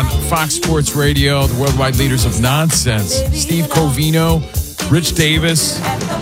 on Fox Sports Radio, the worldwide leaders of nonsense. Steve Covino, Rich Davis.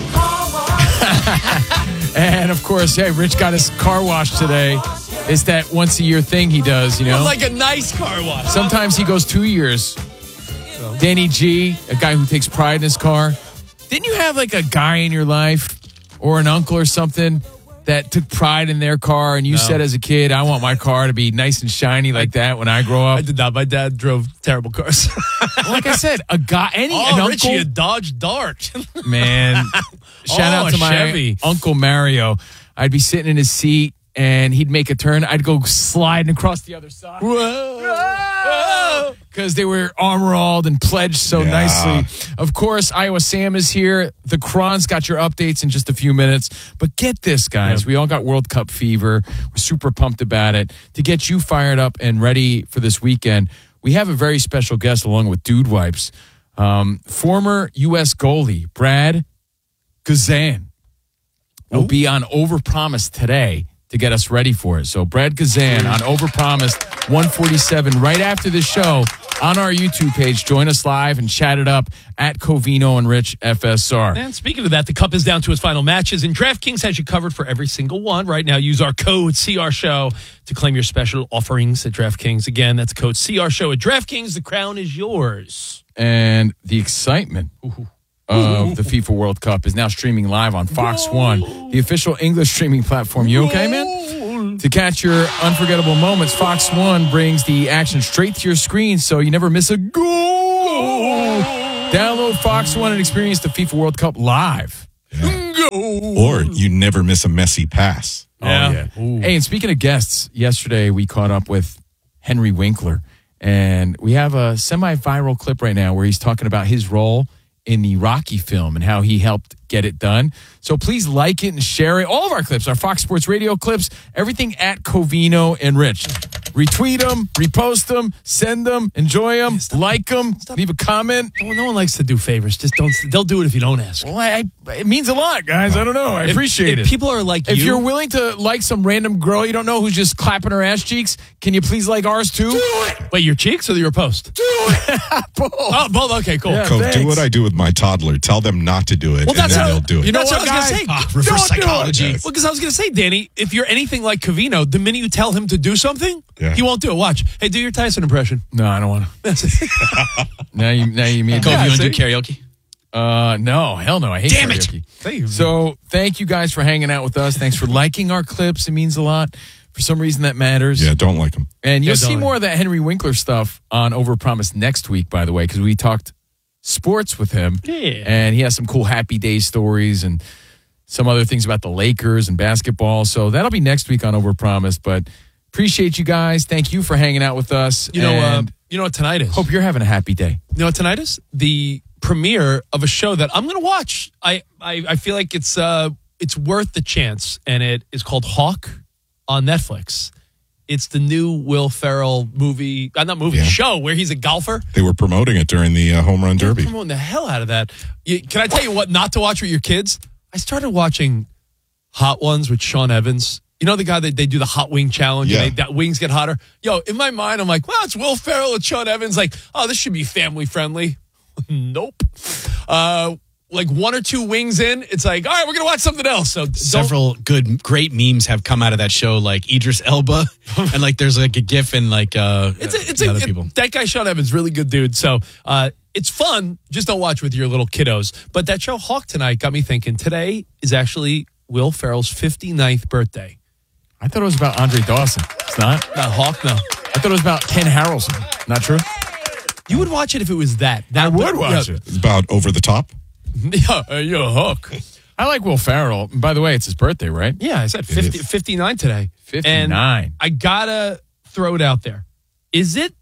And, of course, hey, Rich got his car wash today. It's that once-a-year thing he does, you know? Like a nice car wash. Sometimes he goes 2 years. Danny G, a guy who takes pride in his car. Didn't you have like a guy in your life or an uncle or something that took pride in their car and you said as a kid, I want my car to be nice and shiny like that when I grow up? I did not. My dad drove terrible cars. Like I said, a guy, an Richie, uncle. a Dodge Dart. Man, shout out to my Chevy. Uncle Mario. I'd be sitting in his seat and he'd make a turn. I'd go sliding across the other side. Whoa. Because they were armor-alled and pledged so nicely. Of course, Iowa Sam is here. The Cron's got your updates in just a few minutes. But get this, guys. We all got World Cup fever. We're super pumped about it. To get you fired up and ready for this weekend, we have a very special guest along with Dude Wipes. Former U.S. goalie Brad Guzan will be on Overpromised today to get us ready for it. So Brad Guzan on Overpromised 147 right after the show on our YouTube page. Join us live and chat it up at Covino and Rich FSR. And speaking of that, the Cup is down to its final matches, and DraftKings has you covered for every single one. Right now, use our code CRSHOW to claim your special offerings at DraftKings. Again, that's code CRSHOW at DraftKings. The crown is yours. And the excitement of the FIFA World Cup is now streaming live on Fox One, the official English streaming platform. You okay, man? To catch your unforgettable moments, Fox One brings the action straight to your screen so you never miss a goal. Download Fox One and experience the FIFA World Cup live. Or you never miss a messy pass. Yeah. Hey, and speaking of guests, yesterday we caught up with Henry Winkler, and we have a semi-viral clip right now where he's talking about his role in the Rocky film and how he helped get it done. So please like it and share it. All of our clips, our Fox Sports Radio clips, everything at Covino and Rich. Retweet them, repost them, send them, enjoy them, like them, leave a comment. Well, no one likes to do favors. Just don't. They'll do it if you don't ask. Well, it means a lot, guys. I don't know. I appreciate it. People are like if you. You're willing to like some random girl you don't know who's just clapping her ass cheeks, can you please like ours too? Do it. Wait, your cheeks or your post? Do it. Both. Oh, both. Okay, cool. Yeah, do what I do with my toddler. Tell them not to do it, well, that's and then they'll do it. You know that's what I was going to say. Reverse psychology. Well, because I was going to say, Danny, if you're anything like Covino, the minute you tell him to do something, he won't do it. Watch. Hey, do your Tyson impression. No, I don't want to. now you mean Cove, you want to do karaoke? No, hell no. I hate Damn karaoke. So thank you guys for hanging out with us. Thanks for liking our clips. It means a lot. For some reason that matters. Yeah, don't like them. And you'll see more of that Henry Winkler stuff on Overpromised next week, by the way, because we talked sports with him. Yeah. And he has some cool Happy Days stories and some other things about the Lakers and basketball. So that'll be next week on Overpromised. But appreciate you guys. Thank you for hanging out with us. You know what tonight is? Hope you're having a happy day. You know what tonight is? The premiere of a show that I'm going to watch. I feel like it's worth the chance, and it is called Hawk on Netflix. It's the new Will Ferrell movie, show where he's a golfer. They were promoting it during the Home Run Derby. Promoting the hell out of that. Can I tell you what not to watch with your kids? I started watching Hot Ones with Sean Evans. You know the guy that they do the hot wing challenge? Yeah. And that wings get hotter? Yo, in my mind, I'm like, well, it's Will Ferrell and Sean Evans. Like, oh, this should be family friendly. Nope. Like one or two wings in, it's like, all right, we're going to watch something else. So Several great memes have come out of that show, like Idris Elba, and like there's like a GIF and like other people. That guy Sean Evans, really good dude. So it's fun. Just don't watch with your little kiddos. But that show Hawk tonight got me thinking. Today is actually Will Ferrell's 59th birthday. I thought it was about Andre Dawson. It's not? Not Hawk, no. I thought it was about Ken Harrelson. Not true? You would watch it if it was that. I would watch it. It's about over the top. You're a hook. I like Will Ferrell. And by the way, it's his birthday, right? Yeah, I said 59 today. 59. And I gotta throw it out there. Is it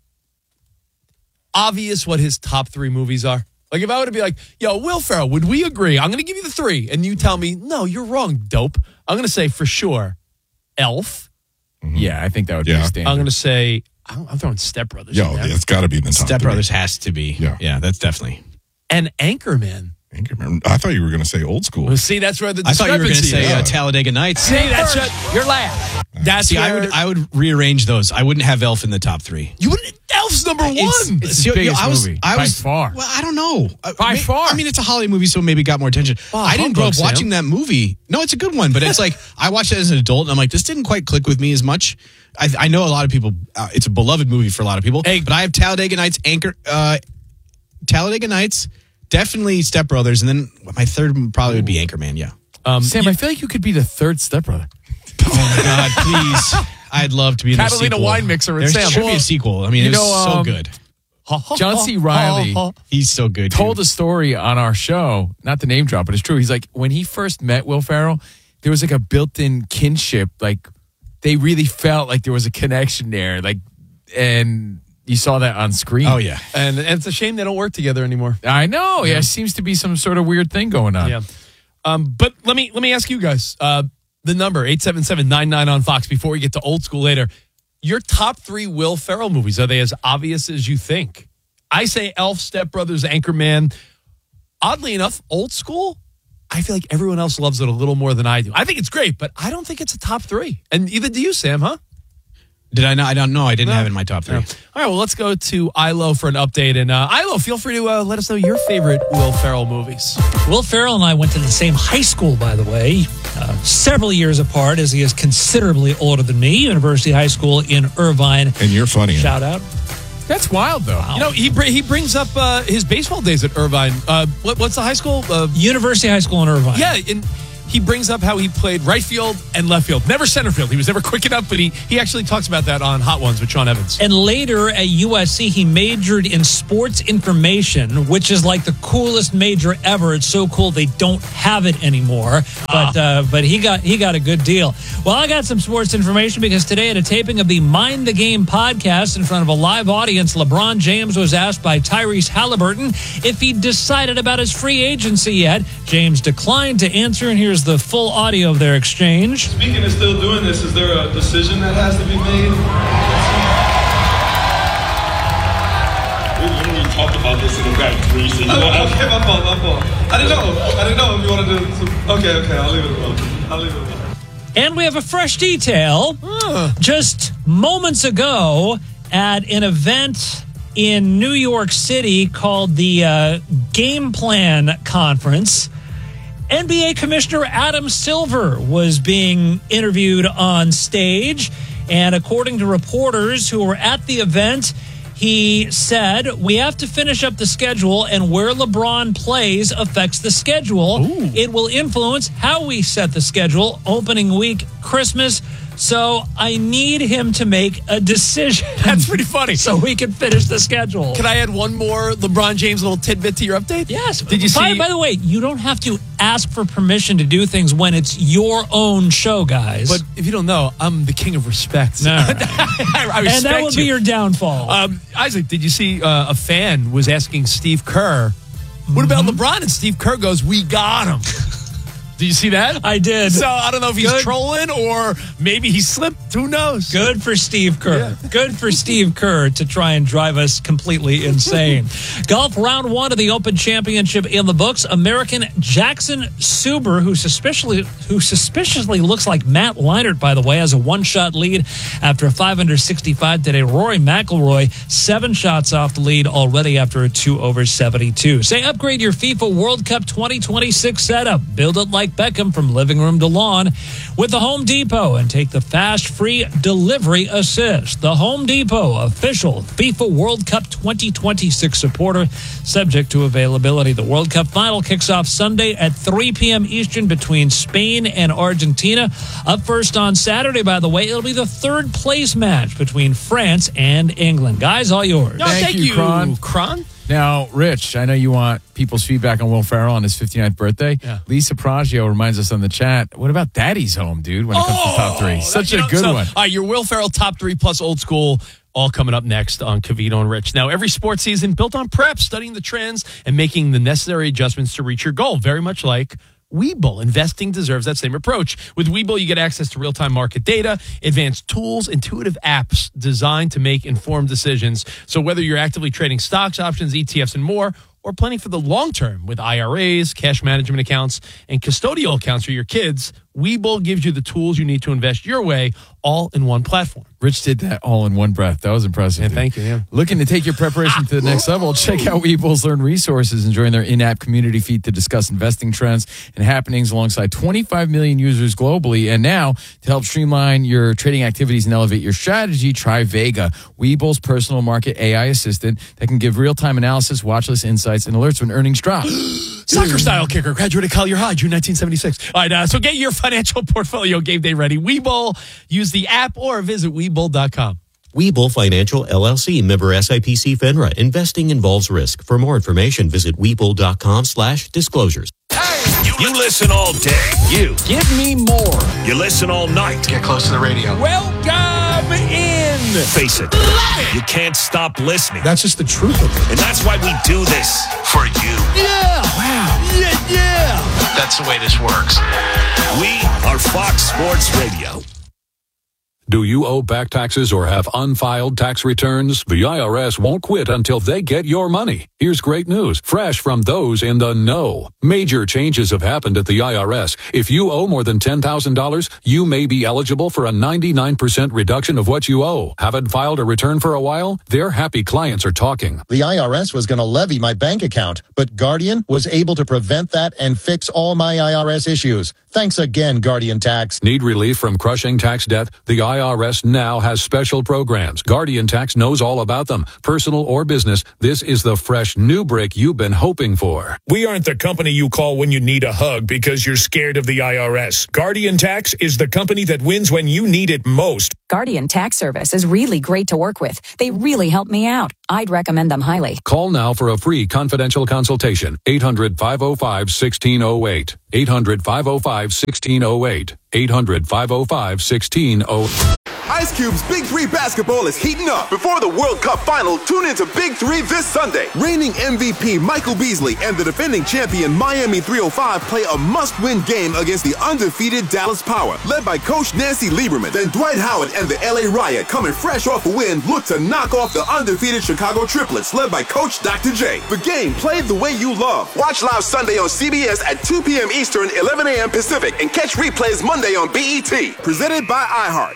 obvious what his top 3 movies are? Like if I were to be like, yo, Will Ferrell, would we agree? I'm going to give you the 3. And you tell me, no, you're wrong, dope. I'm going to say for sure, Elf. Mm-hmm. Yeah, I think that would be a standard. I'm going to say, I'm throwing Step Brothers. Yo, it's got to be in the top Step 3. Brothers has to be. Yeah, that's definitely. And Anchorman. Anchorman. I thought you were going to say Old School. Well, see, that's where the I thought you were going to discrepancy say is. Talladega Nights. See, that's what, you're last. That's See, where, I would rearrange those. I wouldn't have Elf in the top 3. you wouldn't. Elf's number one. It's his biggest movie, by far. Well, I don't know. By far. I mean, it's a holiday movie, so maybe it got more attention. I didn't grow up humbug, watching that movie. No, it's a good one, but it's like I watched it as an adult, and I'm like, this didn't quite click with me as much. I know a lot of people. It's a beloved movie for a lot of people. Hey. But I have Talladega Nights, Talladega Nights, definitely Step Brothers, and then my third one probably would be Anchorman. Yeah. Sam, I feel like you could be the third stepbrother. Oh my God, please! I'd love to be in the Catalina sequel. Wine Mixer with There Sam. should be a sequel. I mean, You it's know, so good. John C. Reilly He's so good. told too. a story on our show, not the name drop, but it's true. He's like, when he first met Will Ferrell, there was like a built-in kinship. Like, they really felt like there was a connection there. Like, and you saw that on screen. Oh yeah. and it's a shame they don't work together anymore. I know. Yeah, seems to be some sort of weird thing going on. Yeah. But let me ask you guys, the number 877-99 on Fox before we get to Old School later. Your top 3 Will Ferrell movies, are they as obvious as you think? I say Elf, Step Brothers, Anchorman. Oddly enough, Old School, I feel like everyone else loves it a little more than I do. I think it's great, but I don't think it's a top 3. And either do you, Sam, huh? Did I not? I don't know. I didn't have it in my top 3. All right, well, let's go to Ilo for an update. And Ilo, feel free to let us know your favorite Will Ferrell movies. Will Ferrell and I went to the same high school, by the way, several years apart, as he is considerably older than me. University High School in Irvine. And you're funny. Shout out. That's wild, though. You know, he brings up his baseball days at Irvine. What's the high school? University High School in Irvine. Yeah, and he brings up how he played right field and left field. Never center field. He was never quick enough, but he actually talks about that on Hot Ones with Sean Evans. And later at USC, he majored in sports information, which is like the coolest major ever. It's so cool they don't have it anymore. But he got a good deal. Well, I got some sports information because today at a taping of the Mind the Game podcast in front of a live audience, LeBron James was asked by Tyrese Halliburton if he decided about his free agency yet. James declined to answer, and here's the full audio of their exchange. Speaking of still doing this, is there a decision that has to be made? We literally talked about this in the back briefly. Okay, my fault. I didn't know if you wanted to. Okay, I'll leave it alone. And we have a fresh detail. Just moments ago at an event in New York City called the Game Plan Conference, NBA Commissioner Adam Silver was being interviewed on stage. And according to reporters who were at the event, he said, we have to finish up the schedule, and where LeBron plays affects the schedule. Ooh. It will influence how we set the schedule, opening week, Christmas. So I need him to make a decision. That's pretty funny. So we can finish the schedule. Can I add one more LeBron James little tidbit to your update? Yes. Did you see? By the way, you don't have to ask for permission to do things when it's your own show, guys. But if you don't know, I'm the king of respect. No. I respect and that will be your downfall. Isaac, did you see a fan was asking Steve Kerr, what about LeBron? And Steve Kerr goes, we got him. Did you see that? I did. So I don't know if he's trolling or maybe he slipped. Who knows? Good for Steve Kerr. Yeah. Good for Steve Kerr to try and drive us completely insane. Golf round 1 of the Open Championship in the books. American Jackson Suber, who suspiciously looks like Matt Leinart, by the way, has a 1-shot lead after a 565 today. Rory McIlroy, 7 shots off the lead already after a 2 over 72. Say upgrade your FIFA World Cup 2026 setup. Build it like Beckham from living room to lawn with the Home Depot and take the fast free delivery assist. The Home Depot, official FIFA World Cup 2026 supporter, subject to availability. The World Cup final kicks off Sunday at 3 p.m. Eastern between Spain and Argentina. Up first on Saturday, by the way, it'll be the 3rd place match between France and England. Guys, all yours. No, thank you, Kron. Now, Rich, I know you want people's feedback on Will Ferrell on his 59th birthday. Yeah. Lisa Praggio reminds us on the chat, what about Daddy's Home, dude, when it comes to top 3? Such a good one. All right, your Will Ferrell top 3 plus Old School, all coming up next on Cavino and Rich. Now, every sports season built on prep, studying the trends, and making the necessary adjustments to reach your goal, very much like Webull. Investing deserves that same approach. With Webull, you get access to real-time market data, advanced tools, intuitive apps designed to make informed decisions. So whether you're actively trading stocks, options, ETFs, and more, or planning for the long term with IRAs, cash management accounts, and custodial accounts for your kids, Webull gives you the tools you need to invest your way, all in one platform. Rich did that all in one breath. That was impressive. Yeah, thank you. Yeah. Looking to take your preparation to the next level? Check out Webull's Learn resources and join their in-app community feed to discuss investing trends and happenings alongside 25 million users globally. And now, to help streamline your trading activities and elevate your strategy, try Vega, Webull's personal market AI assistant that can give real-time analysis, watch list insights, and alerts when earnings drop. Soccer-style kicker, graduated Collier High, June 1976. All right, so get your financial portfolio game day ready. Webull, use the app or visit Webull.com. Webull Financial LLC, member SIPC FINRA. Investing involves risk. For more information, visit Webull.com/disclosures. You listen all day. You. Give me more. You listen all night. Get close to the radio. Welcome in. Face it. You can't stop listening. That's just the truth of it. And that's why we do this. For you. Yeah. Wow. Yeah. That's the way this works. We are Fox Sports Radio. Do you owe back taxes or have unfiled tax returns? The IRS won't quit until they get your money. Here's great news, fresh from those in the know. Major changes have happened at the IRS. If you owe more than $10,000, you may be eligible for a 99% reduction of what you owe. Haven't filed a return for a while? Their happy clients are talking. The IRS was going to levy my bank account, but Guardian was able to prevent that and fix all my IRS issues. Thanks again, Guardian Tax. Need relief from crushing tax debt? The IRS now has special programs. Guardian Tax knows all about them. Personal or business, this is the fresh new break you've been hoping for. We aren't the company you call when you need a hug because you're scared of the IRS. Guardian Tax is the company that wins when you need it most. Guardian Tax Service is really great to work with. They really help me out. I'd recommend them highly. Call now for a free confidential consultation. 800-505-1608. 800-505-1608. 800-505-1608. Ice Cube's Big 3 basketball is heating up. Before the World Cup final, tune into Big 3 this Sunday. Reigning MVP Michael Beasley and the defending champion Miami 305 play a must-win game against the undefeated Dallas Power, led by Coach Nancy Lieberman. Then Dwight Howard and the LA Riot, coming fresh off a win, look to knock off the undefeated Chicago Triplets, led by Coach Dr. J. The game played the way you love. Watch live Sunday on CBS at 2 p.m. Eastern, 11 a.m. Pacific, and catch replays Monday on BET. Presented by iHeart.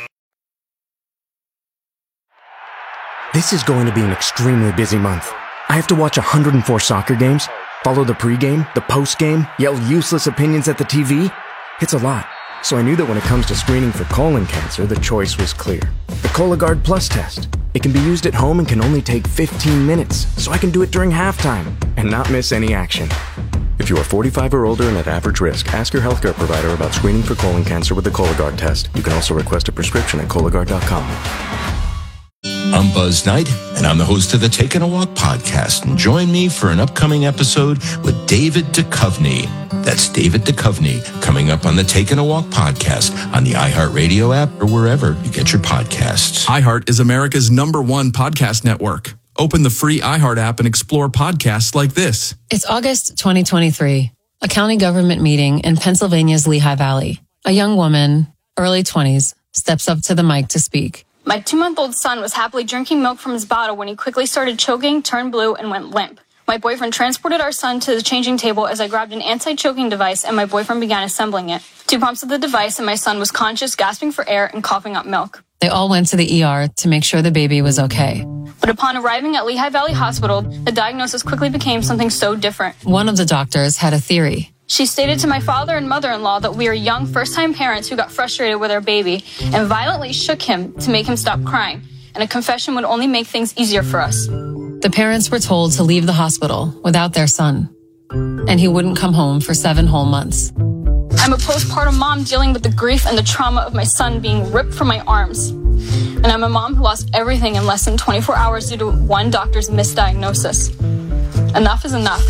This is going to be an extremely busy month. I have to watch 104 soccer games, follow the pregame, the postgame, yell useless opinions at the TV. It's a lot. So I knew that when it comes to screening for colon cancer, the choice was clear. The Cologuard Plus test. It can be used at home and can only take 15 minutes, so I can do it during halftime and not miss any action. If you are 45 or older and at average risk, ask your healthcare provider about screening for colon cancer with the Cologuard test. You can also request a prescription at Cologuard.com. I'm Buzz Knight, and I'm the host of the Taking a Walk podcast. And join me for an upcoming episode with David Duchovny. That's David Duchovny coming up on the Taking a Walk podcast on the iHeartRadio app or wherever you get your podcasts. iHeart is America's #1 podcast network. Open the free iHeart app and explore podcasts like this. It's August 2023, a county government meeting in Pennsylvania's Lehigh Valley. A young woman, early 20s, steps up to the mic to speak. My 2-month-old son was happily drinking milk from his bottle when he quickly started choking, turned blue, and went limp. My boyfriend transported our son to the changing table as I grabbed an anti-choking device and my boyfriend began assembling it. 2 pumps of the device and my son was conscious, gasping for air and coughing up milk. They all went to the ER to make sure the baby was okay. But upon arriving at Lehigh Valley Hospital, the diagnosis quickly became something so different. One of the doctors had a theory. She stated to my father and mother-in-law that we are young first-time parents who got frustrated with our baby and violently shook him to make him stop crying, and a confession would only make things easier for us. The parents were told to leave the hospital without their son, and he wouldn't come home for 7 whole months. I'm a postpartum mom dealing with the grief and the trauma of my son being ripped from my arms. And I'm a mom who lost everything in less than 24 hours due to one doctor's misdiagnosis. Enough is enough.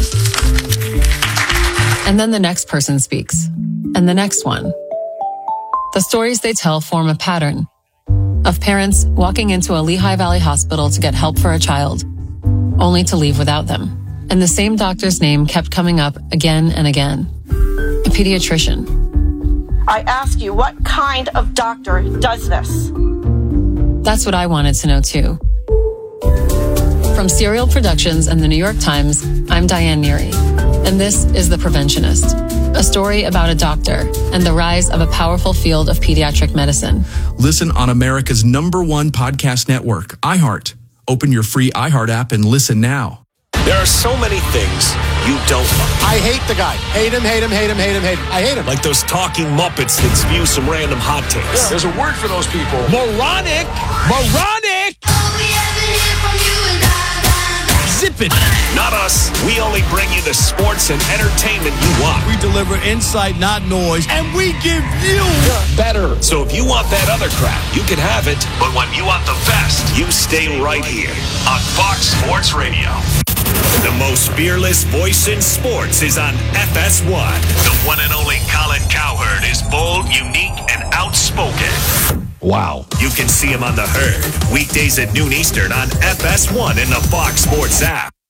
And then the next person speaks, and the next one. The stories they tell form a pattern of parents walking into a Lehigh Valley hospital to get help for a child, only to leave without them. And the same doctor's name kept coming up again and again. A pediatrician. I ask you, what kind of doctor does this? That's what I wanted to know too. For From Serial Productions and the New York Times, I'm Diane Neary, and this is The Preventionist, a story about a doctor and the rise of a powerful field of pediatric medicine. Listen on America's #1 podcast network, iHeart. Open your free iHeart app and listen now. There are so many things you don't like. I hate the guy. Hate him. I hate him. Like those talking Muppets that spew some random hot takes. Yeah, there's a word for those people. Moronic. Zip it. Not us. We only bring you the sports and entertainment you want. We deliver insight, not noise, and we give you better. So if you want that other crap, you can have it. But when you want the best, you stay right here on Fox Sports Radio. The most fearless voice in sports is on FS1. The one and only Colin Cowherd is bold, unique, and outspoken. Wow. You can see him on The Herd, weekdays at noon Eastern on FS1 in the Fox Sports app.